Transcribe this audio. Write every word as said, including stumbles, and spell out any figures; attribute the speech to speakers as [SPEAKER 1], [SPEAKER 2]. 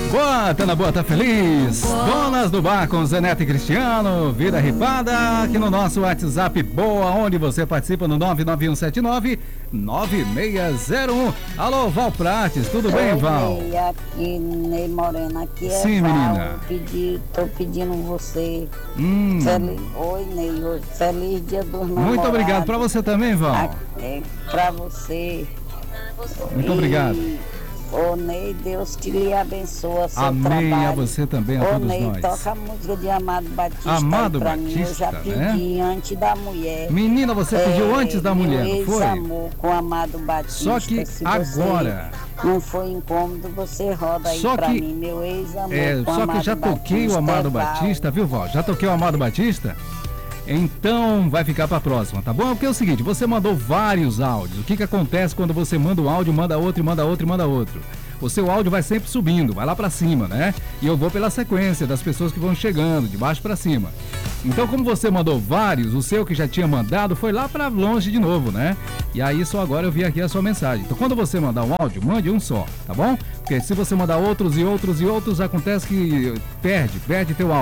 [SPEAKER 1] Boa, tá na boa, tá feliz? Donas do bar com Zé Neto e Cristiano, vida ripada, aqui no nosso WhatsApp Boa, onde você participa no nove nove um sete nove nove seis zero um. Alô, Val Prates, tudo bem,
[SPEAKER 2] Oi,
[SPEAKER 1] Val?
[SPEAKER 2] Ney, aqui, Ney Morena, aqui é
[SPEAKER 1] Sim,
[SPEAKER 2] Val.
[SPEAKER 1] menina.
[SPEAKER 2] Pedi, tô pedindo você.
[SPEAKER 1] Hum.
[SPEAKER 2] Feliz, oi, Ney, hoje, feliz dia dos namorados.
[SPEAKER 1] Muito obrigado pra você também, Val.
[SPEAKER 2] É pra você.
[SPEAKER 1] Muito
[SPEAKER 2] E,
[SPEAKER 1] obrigado.
[SPEAKER 2] Ô, Ney, Deus te lhe abençoe, seu
[SPEAKER 1] Amém,
[SPEAKER 2] trabalho.
[SPEAKER 1] a você também, a
[SPEAKER 2] Ô,
[SPEAKER 1] todos
[SPEAKER 2] Ney,
[SPEAKER 1] nós.
[SPEAKER 2] toca a música de Amado Batista
[SPEAKER 1] Amado
[SPEAKER 2] aí pra mim. Eu já
[SPEAKER 1] Batista, né?
[SPEAKER 2] pedi antes da mulher.
[SPEAKER 1] Menina, você pediu
[SPEAKER 2] É,
[SPEAKER 1] antes da mulher, não
[SPEAKER 2] meu
[SPEAKER 1] foi?
[SPEAKER 2] ex-amor com Amado Batista.
[SPEAKER 1] Só que
[SPEAKER 2] Se
[SPEAKER 1] agora...
[SPEAKER 2] você não foi incômodo, você roda aí
[SPEAKER 1] Só
[SPEAKER 2] pra
[SPEAKER 1] que-
[SPEAKER 2] mim, meu ex-amor
[SPEAKER 1] É,
[SPEAKER 2] com
[SPEAKER 1] só
[SPEAKER 2] Amado
[SPEAKER 1] que já toquei
[SPEAKER 2] Batista,
[SPEAKER 1] o Amado
[SPEAKER 2] é Val.
[SPEAKER 1] Batista, viu, Val? Já toquei o Amado Batista? Então vai ficar pra próxima, tá bom? Porque é o seguinte, você mandou vários áudios. O que que acontece quando você manda um áudio, manda outro, e manda outro e manda outro? O seu áudio vai sempre subindo, vai lá pra cima, né? E eu vou pela sequência das pessoas que vão chegando, de baixo pra cima. Então, como você mandou vários, o seu que já tinha mandado foi lá pra longe de novo, né? E aí só agora eu vi aqui a sua mensagem. Então, quando você mandar um áudio, mande um só, tá bom? Porque se você mandar outros e outros e outros, acontece que perde, perde teu áudio.